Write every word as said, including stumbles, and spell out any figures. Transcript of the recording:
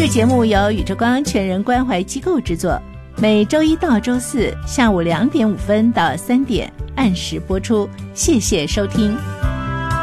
个节目由宇宙光全人关怀机构制作，每周一到周四下午两点五分到三点按时播出，谢谢收听。